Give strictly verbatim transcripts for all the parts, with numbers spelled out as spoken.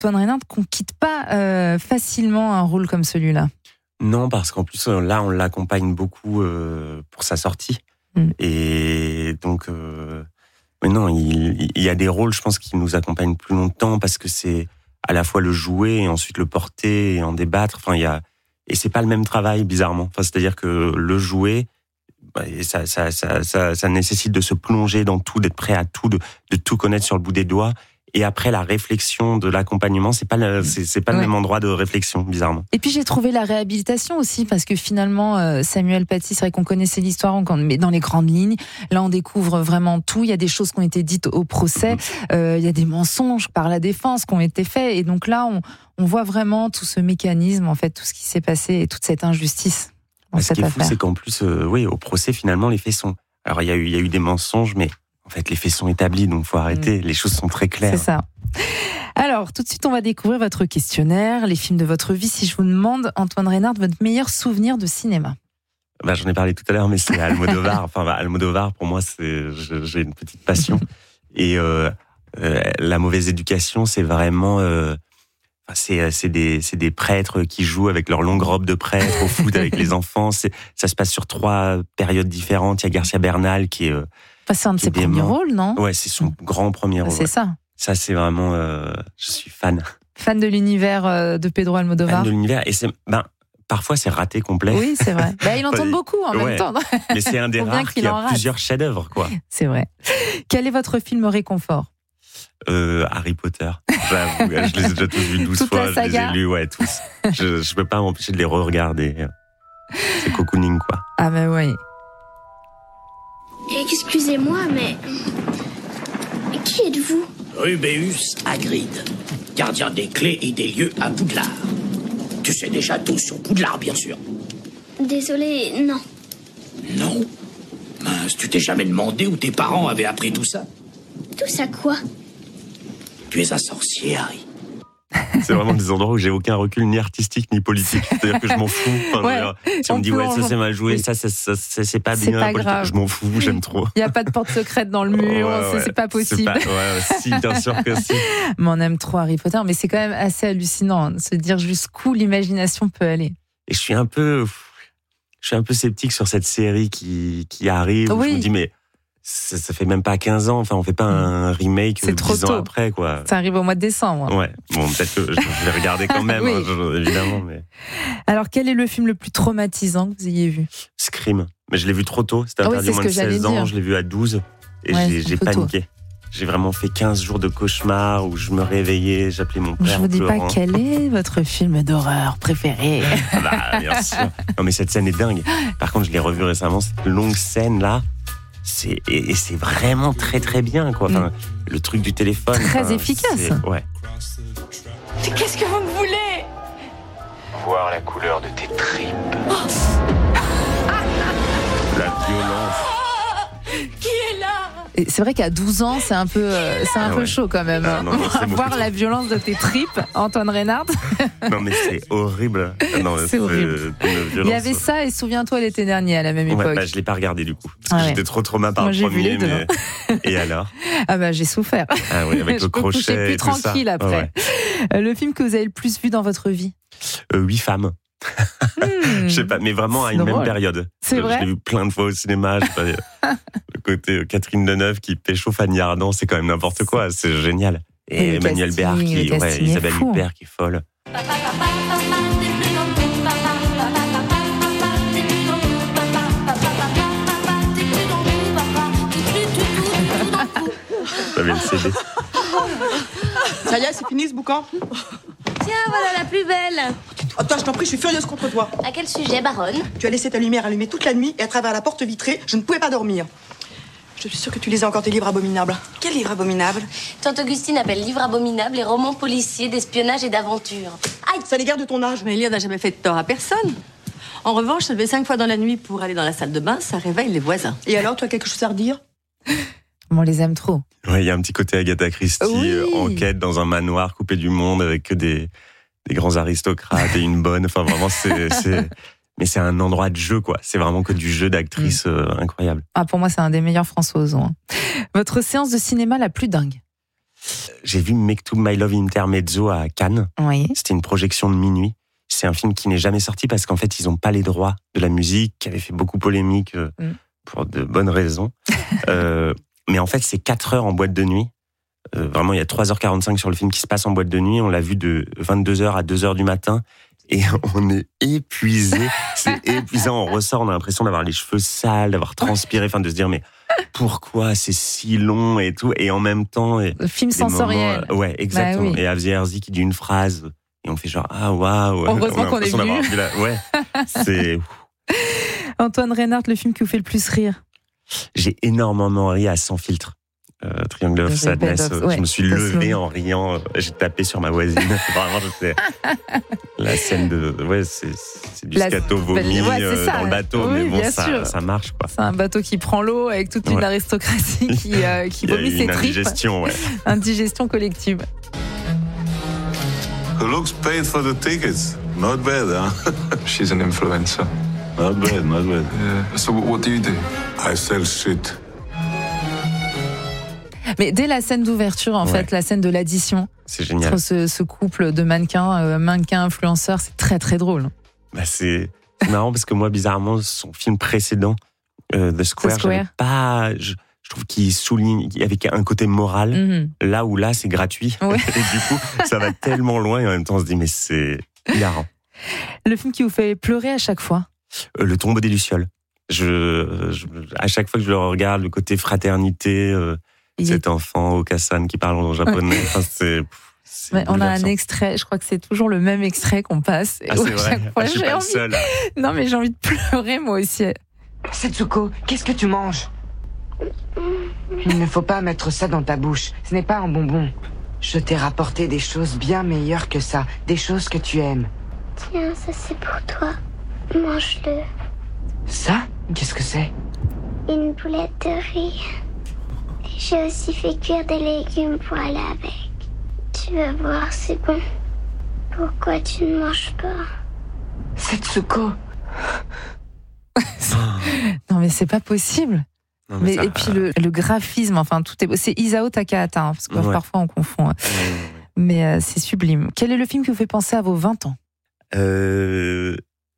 Antoine Reynard, qu'on quitte pas euh, facilement un rôle comme celui-là. Non, parce qu'en plus, là, on l'accompagne beaucoup euh, pour sa sortie. Mm. Et donc, euh, mais non, il, il y a des rôles, je pense, qui nous accompagnent plus longtemps parce que c'est à la fois le jouer et ensuite le porter et en débattre. Enfin, il y a, et c'est pas le même travail, bizarrement. Enfin, c'est-à-dire que le jouer, ça, ça, ça, ça, ça nécessite de se plonger dans tout, d'être prêt à tout, de, de tout connaître sur le bout des doigts. Et après, la réflexion de l'accompagnement, c'est pas le, c'est, c'est pas ouais. le même endroit de réflexion, bizarrement. Et puis, j'ai trouvé la réhabilitation aussi, parce que finalement, euh, Samuel Paty, c'est vrai qu'on connaissait l'histoire, mais dans les grandes lignes, là, on découvre vraiment tout. Il y a des choses qui ont été dites au procès, mm-hmm. euh, il y a des mensonges par la défense qui ont été faits. Et donc là, on, on voit vraiment tout ce mécanisme, en fait, tout ce qui s'est passé et toute cette injustice dans Ce cette qui est affaire. fou, c'est qu'en plus, euh, oui, au procès, finalement, les faits sont... Alors, il y a eu, il y a eu des mensonges, mais en fait, les faits sont établis, donc faut arrêter. Mmh. Les choses sont très claires. C'est ça. Alors, tout de suite, on va découvrir votre questionnaire, les films de votre vie. Si je vous demande, Antoine Reynard, votre meilleur souvenir de cinéma? Bah, j'en ai parlé tout à l'heure, mais c'est Almodovar. Enfin, bah, Almodovar, pour moi, c'est, j'ai une petite passion. Et euh, euh, La mauvaise éducation, c'est vraiment... Euh, c'est, c'est, des, c'est des prêtres qui jouent avec leur longue robe de prêtre au foot avec les enfants. C'est, ça se passe sur trois périodes différentes. Il y a Garcia Bernal qui est... Euh, enfin, c'est un de ses premiers rôles, non? Ouais, c'est son grand premier rôle. C'est ouais. ça. Ça, c'est vraiment... Euh, je suis fan. Fan de l'univers euh, de Pedro Almodovar. Fan de l'univers. Et c'est... Ben, parfois, c'est raté complet. Oui, c'est vrai. Bah, il entend beaucoup en ouais. même temps. Mais c'est un des rares qui a rate. plusieurs chefs-d'œuvre, quoi. C'est vrai. Quel est votre film réconfort? Euh, Harry Potter. J'avoue, je les ai déjà tous vus douze fois. Je les ai lus, ouais, tous. Je, je peux pas m'empêcher de les re-regarder. C'est cocooning, quoi. Ah, bah oui. Excusez-moi, mais. Qui êtes-vous? Rubéus Hagrid, gardien des clés et des lieux à Poudlard. Tu sais déjà tout sur Poudlard, bien sûr. Désolé, non. Non? Mince, tu t'es jamais demandé où tes parents avaient appris tout ça? Tout ça quoi? Tu es un sorcier, Harry. C'est vraiment des endroits où j'ai aucun recul, ni artistique, ni politique. C'est-à-dire que je m'en fous. Enfin, ouais, dire, si on me dit, ouais, ça c'est mal joué, oui. ça, ça, ça, ça c'est pas c'est bien, pas grave. Je m'en fous, j'aime trop. Il n'y a pas de porte secrète dans le mur, ouais, c'est, ouais, c'est pas possible. C'est pas, ouais, si, bien sûr que si. Mais on aime trop Harry Potter, mais c'est quand même assez hallucinant hein, de se dire jusqu'où l'imagination peut aller. Et je suis un peu, je suis un peu sceptique sur cette série qui, qui arrive. Oui. Où je me dis, mais ça, ça fait même pas quinze ans, enfin on fait pas un remake c'est dix ans après quoi. Ça arrive au mois de décembre. Ouais, bon peut-être que je vais regarder quand même, oui. hein, évidemment. Mais... Alors quel est le film le plus traumatisant que vous ayez vu? Scream, mais je l'ai vu trop tôt, c'était interdit ah oui, moins de seize ans, je l'ai vu à douze et ouais, j'ai, j'ai paniqué. Tôt. J'ai vraiment fait quinze jours de cauchemar où je me réveillais, j'appelais mon père. Je vous dis pleurant. pas quel est votre film d'horreur préféré. Ah bah bien sûr. Non mais cette scène est dingue. Par contre je l'ai revu récemment, cette longue scène là. C'est, et, et c'est vraiment très très bien quoi. Enfin, mm. Le truc du téléphone. Très enfin, efficace. Ouais. Mais qu'est-ce que vous me voulez? Voir la couleur de tes tripes. Oh. La violence. Oh, qui est là? Et c'est vrai qu'à douze ans, c'est un peu, euh, c'est un ouais. peu chaud quand même. Ah, non, non, voir la violence de tes tripes, Antoine Reynard. Non mais c'est horrible. Non, c'est, c'est horrible. Il y avait ça et souviens-toi l'été dernier à la même époque. Ouais, bah, je l'ai pas regardé du coup parce que ah ouais. j'étais trop traumatisé par Moi, le j'ai premier. Vu les deux, mais... Et alors? Ah bah j'ai souffert. Ah oui, avec je le crochet. Je peux plus et tout tranquille ça. après. Ah ouais. Le film que vous avez le plus vu dans votre vie? euh, Huit femmes. Mmh. Je sais pas, mais vraiment à une drôle. Même période. C'est je, vrai. Je l'ai vu plein de fois au cinéma. Je sais pas, le côté Catherine Deneuve qui pécho Fanny Ardant, c'est quand même n'importe quoi. C'est génial. Et, et Emmanuel Béard, qui, ouais, Isabelle Huppert qui est folle. J'avais le C D. Ça y est, c'est fini ce boucan? Tiens, voilà la plus belle. Oh, toi, je t'en prie, je suis furieuse contre toi. À quel sujet, baronne? Tu as laissé ta lumière allumée toute la nuit et à travers la porte vitrée, je ne pouvais pas dormir. Je suis sûre que tu lisais encore tes livres abominables. Quel livre abominable? Tante Augustine appelle livres abominables les romans policiers d'espionnage et d'aventure. Aïe, ça n'est guère de ton âge. Mais lire n'a jamais fait de tort à personne. En revanche, se lever cinq fois dans la nuit pour aller dans la salle de bain, ça réveille les voisins. Et alors, tu as quelque chose à redire? On les aime trop. Ouais, il y a un petit côté Agatha Christie, oui. euh, enquête dans un manoir coupé du monde avec que des, des grands aristocrates et une bonne. Enfin, vraiment, c'est, c'est, mais c'est un endroit de jeu, quoi. C'est vraiment que du jeu d'actrice euh, incroyable. Ah, pour moi, c'est un des meilleurs François Ozon. Hein. Votre séance de cinéma la plus dingue? J'ai vu Mektoub My Love Intermezzo à Cannes. Oui. C'était une projection de minuit. C'est un film qui n'est jamais sorti parce qu'en fait, ils n'ont pas les droits de la musique, qui avait fait beaucoup polémique euh, mm. pour de bonnes raisons. euh, mais en fait, c'est quatre heures en boîte de nuit. Euh, vraiment, il y a trois heures quarante-cinq sur le film qui se passe en boîte de nuit. On l'a vu de vingt-deux heures à deux heures du matin. Et on est épuisé. C'est épuisant. On ressort, on a l'impression d'avoir les cheveux sales, d'avoir transpiré, enfin de se dire mais pourquoi c'est si long et tout. Et en même temps, le film sensoriel. Moments, ouais, exactement. Bah oui. Et Avzi Herzi qui dit une phrase et on fait genre ah waouh. Heureusement qu'on est venu. Vu la... Ouais, c'est. Antoine Reynard, le film qui vous fait le plus rire. J'ai énormément ri à Sans filtre. Euh, Triangle of Sadness. Of, ouais, je me suis levé en riant. J'ai tapé sur ma voisine. Vraiment, j'étais. La scène de. Ouais, c'est, c'est du La... scato vomi ouais, euh, dans le bateau, oui, mais bon, ça, ça marche, quoi. C'est un bateau qui prend l'eau avec toute une ouais. aristocratie qui, euh, qui vomit ses tripes. Indigestion, ouais. Indigestion collective. Who looks paid for the tickets? Not bad, huh? She's an influencer. Not bad, not bad. Yeah. So what do you do? I sell shit. Mais dès la scène d'ouverture, en ouais. fait, la scène de l'addition, c'est génial. Entre ce, ce couple de mannequins, euh, mannequins influenceurs, c'est très très drôle. Bah c'est, c'est marrant parce que moi, bizarrement, son film précédent, euh, The Square, The Square. pas, je, je trouve qu'il souligne, avec un côté moral, mm-hmm. là où là c'est gratuit. Ouais. Et du coup, ça va tellement loin et en même temps, on se dit mais c'est hilarant. Le film qui vous fait pleurer à chaque fois. Euh, le Tombeau des Lucioles. Je, je, à chaque fois que je le regarde, le côté fraternité. Euh, Cet enfant au Okasan qui parle en japonais, ouais. enfin, c'est, c'est ouais, on a un extrait, je crois que c'est toujours le même extrait qu'on passe. Ah, c'est vrai. Fois, ah, je suis pas envie... le seul. Non, mais j'ai envie de pleurer moi aussi. Setsuko, qu'est-ce que tu manges? Il ne faut pas mettre ça dans ta bouche. Ce n'est pas un bonbon. Je t'ai rapporté des choses bien meilleures que ça, des choses que tu aimes. Tiens, ça c'est pour toi. Mange-le. Ça? Qu'est-ce que c'est? Une boulette de riz. J'ai aussi fait cuire des légumes pour aller avec. Tu vas voir, c'est bon. Pourquoi tu ne manges pas? Setsuko. Non mais c'est pas possible. Non, mais mais, ça... Et puis le, le graphisme, enfin tout est beau. C'est Isao Takahata, hein, parce que ouais. parfois on confond. Ouais, ouais, ouais. Mais euh, c'est sublime. Quel est le film qui vous fait penser à vos vingt ans? Euh...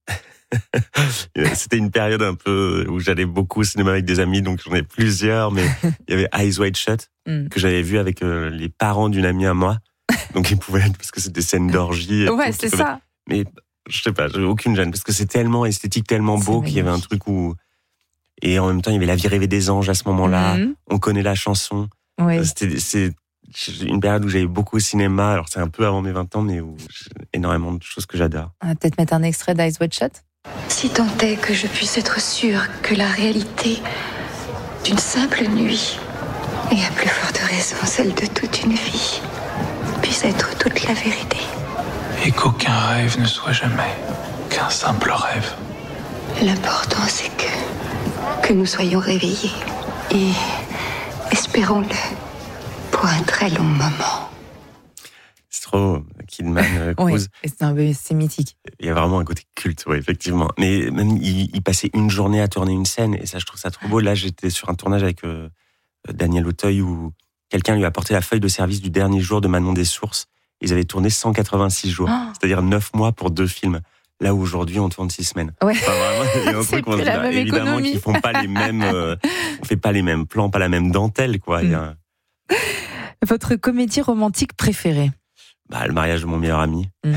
C'était une période un peu où j'allais beaucoup au cinéma avec des amis, donc j'en ai plusieurs, mais il y avait Eyes Wide Shut, mm. que j'avais vu avec euh, les parents d'une amie à moi. Donc ils pouvaient être, parce que c'était des scènes d'orgie. Ouais, tout, c'est ça. Mais je sais pas, j'avais aucune gêne, parce que c'est tellement esthétique, tellement beau qu'il y avait un truc où. Et en même temps, il y avait La Vie rêvée des anges à ce moment-là. Mm. On connaît la chanson. Ouais. C'était, c'est une période où j'allais beaucoup au cinéma. Alors c'est un peu avant mes vingt ans, mais où j'ai énormément de choses que j'adore. On va peut-être mettre un extrait d'Eyes Wide Shut. Si tant est que je puisse être sûre que la réalité d'une simple nuit, et à plus forte raison celle de toute une vie, puisse être toute la vérité. Et qu'aucun rêve ne soit jamais qu'un simple rêve. L'important c'est que, que nous soyons réveillés, et espérons-le pour un très long moment. C'est trop Kidman, Cruise. Oui, c'est, un, c'est mythique. Il y a vraiment un côté culte, ouais, effectivement. Mais même, il, il passait une journée à tourner une scène, et ça, je trouve ça trop beau. Là, j'étais sur un tournage avec euh, Daniel Auteuil, où quelqu'un lui a apporté la feuille de service du dernier jour de Manon des Sources. Ils avaient tourné cent quatre-vingt-six jours, oh. c'est-à-dire neuf mois pour deux films. Là où aujourd'hui, on tourne six semaines. Ouais. Enfin, vraiment, il y a un truc où on se dit, bah, évidemment, économie. Qu'ils font pas les mêmes, euh, on fait pas les mêmes plans, pas la même dentelle, quoi. Mm. Il y a... Votre comédie romantique préférée? Bah, Le mariage de mon meilleur ami. Mm.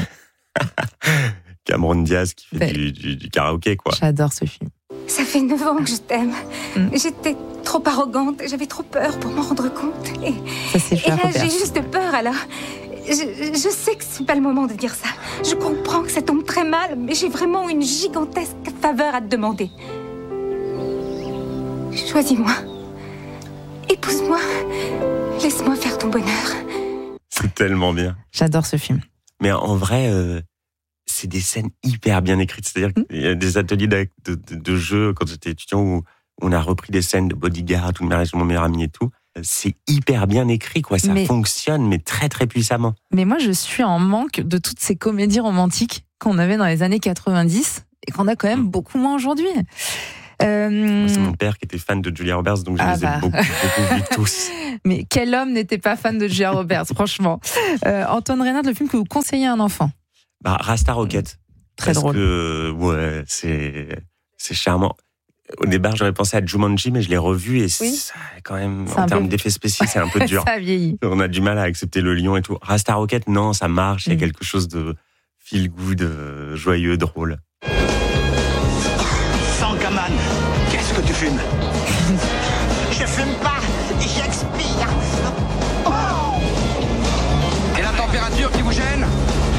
Cameron Diaz qui fait du, du, du karaoké, quoi. J'adore ce film. Ça fait neuf ans que je t'aime. Mm. J'étais trop arrogante, j'avais trop peur pour m'en rendre compte. Et, ça, c'est et là, Robert. J'ai juste peur, alors... Je, je sais que c'est pas le moment de dire ça. Je comprends que ça tombe très mal, mais j'ai vraiment une gigantesque faveur à te demander. Choisis-moi. Épouse-moi. Laisse-moi faire ton bonheur. C'est tellement bien. J'adore ce film. Mais en vrai, euh, c'est des scènes hyper bien écrites. C'est-à-dire mmh. qu'il y a des ateliers de, de, de, de jeu quand j'étais étudiant où on a repris des scènes de Bodyguard, tout le mariage de mon meilleur ami et tout. C'est hyper bien écrit, quoi. Ça mais, fonctionne, mais très, très puissamment. Mais moi, je suis en manque de toutes ces comédies romantiques qu'on avait dans les années quatre-vingt-dix et qu'on a quand même beaucoup moins aujourd'hui. Euh... C'est mon père qui était fan de Julia Roberts, donc je ah les bah. ai beaucoup, beaucoup vus tous. Mais quel homme n'était pas fan de Julia Roberts, franchement. Euh, Antoine Reynard, le film que vous conseillez à un enfant? Bah, Rasta Rocket. Très parce drôle. Que, ouais, c'est, c'est charmant. Au départ, j'aurais pensé à Jumanji, mais je l'ai revu et oui. ça, quand même, c'est en termes peu... d'effets spéciaux, c'est un peu dur. Ça vieillit. On a du mal à accepter le lion et tout. Rasta Rocket, non, ça marche. Il mm. y a quelque chose de feel good, euh, joyeux, drôle. Sankaman, qu'est-ce que tu fumes? Je fume pas, j'expire. Oh! Et la température qui vous gêne?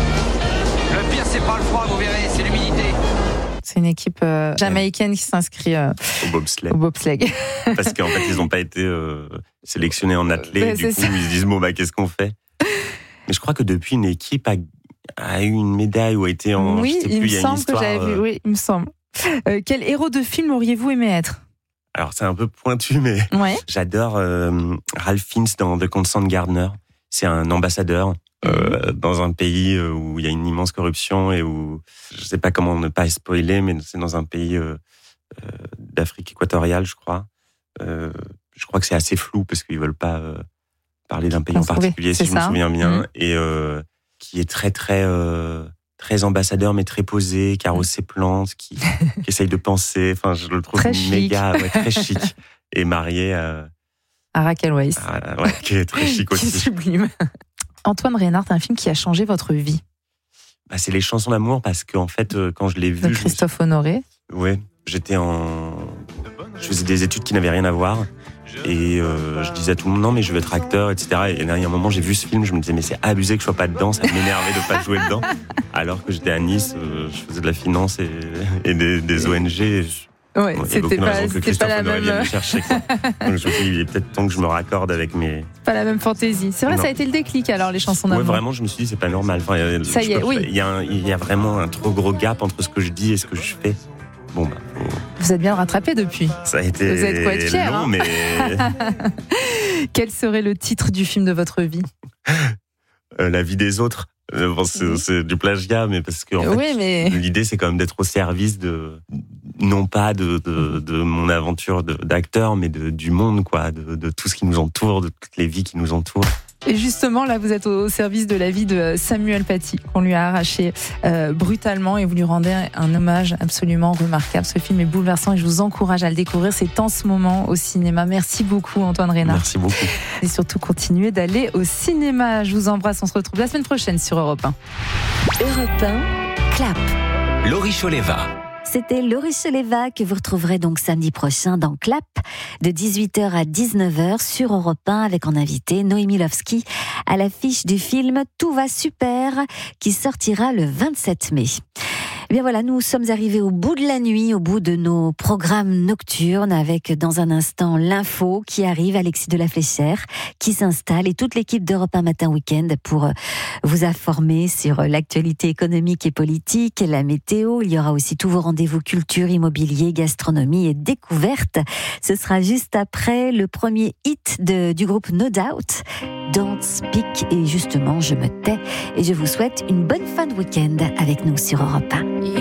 Le pire, c'est pas le froid, vous verrez, c'est l'humidité. C'est une équipe euh, jamaïcaine qui s'inscrit euh, au bobsleigh. Au bobsleigh. Parce qu'en fait, ils n'ont pas été euh, sélectionnés en athlée. Ouais, du coup, ça. ils se disent, bon, bah, qu'est-ce qu'on fait? Mais je crois que depuis, une équipe a, a eu une médaille ou a été en. Oui, je sais il plus, me il y a semble une histoire, que j'avais vu. Euh... Oui, il me semble. Euh, quel héros de film auriez-vous aimé être? Alors, c'est un peu pointu, mais ouais. j'adore euh, Ralph Fiennes dans The Constant Gardener. C'est un ambassadeur. Euh, dans un pays où il y a une immense corruption et où je sais pas comment ne pas spoiler, mais c'est dans un pays euh, euh, d'Afrique équatoriale, je crois. Euh, je crois que c'est assez flou parce qu'ils veulent pas euh, parler d'un pays en particulier, si je me souviens bien, mmh. et euh, qui est très très euh, très ambassadeur, mais très posé, qui arrose ses plantes, qui, qui essaye de penser. Enfin, je le trouve très méga, chic. Ouais, très chic, et marié à, à Raquel Weisz, à, ouais, qui est très chic aussi. Qui est sublime. Antoine Reynard, un film qui a changé votre vie? Bah, c'est les chansons d'amour parce qu'en fait, quand je l'ai vu... De Christophe Honoré. Oui, j'étais en... Je faisais des études qui n'avaient rien à voir et euh, je disais à tout le monde, non mais je veux être acteur, et cetera. Et à un moment, j'ai vu ce film, je me disais, mais c'est abusé que je sois pas dedans, ça m'énervait de pas jouer dedans. Alors que j'étais à Nice, euh, je faisais de la finance et, et des, des O N G. Je... Ouais, bon, c'était pas, c'était pas la même. Me chercher, quoi. Donc je me suis dit, il est peut-être temps que je me raccorde avec mes. Pas la même fantaisie. C'est vrai, non. Ça a été le déclic alors, les chansons d'amour. Ouais, vraiment, je me suis dit, c'est pas normal. Enfin, ça y est, peux, oui. Il y, a un, il y a vraiment un trop gros gap entre ce que je dis et ce que je fais. Bon, bah, faut... Vous êtes bien rattrapé depuis. Ça a été Vous êtes quoi être fier, long, hein. mais. Quel serait le titre du film de votre vie? euh, La vie des autres. Bon, c'est, oui. c'est du plagiat, mais parce que en oui, fait, mais... l'idée c'est quand même d'être au service de, non pas de, de, de mon aventure de, d'acteur, mais de, du monde, quoi, de, de tout ce qui nous entoure, de toutes les vies qui nous entourent. Et justement, là, vous êtes au service de la vie de Samuel Paty, qu'on lui a arraché euh, brutalement, et vous lui rendez un hommage absolument remarquable. Ce film est bouleversant et je vous encourage à le découvrir. C'est en ce moment au cinéma. Merci beaucoup, Antoine Reynard. Merci beaucoup. Et surtout, continuez d'aller au cinéma. Je vous embrasse. On se retrouve la semaine prochaine sur Europe un. Europe un, Clap. Laurie Choleva. C'était Laurie Choleva que vous retrouverez donc samedi prochain dans Clap de dix-huit heures à dix-neuf heures sur Europe un avec en invité Noémie Lovski à l'affiche du film Tout va super qui sortira le vingt-sept mai. Eh bien voilà, nous sommes arrivés au bout de la nuit, au bout de nos programmes nocturnes avec dans un instant l'info qui arrive, Alexis de la Fléchère qui s'installe et toute l'équipe d'Europe un Matin Week-end pour vous informer sur l'actualité économique et politique, la météo. Il y aura aussi tous vos rendez-vous culture, immobilier, gastronomie et découverte. Ce sera juste après le premier hit de, du groupe No Doubt, Don't Speak. Et justement, je me tais et je vous souhaite une bonne fin de week-end avec nous sur Europe un.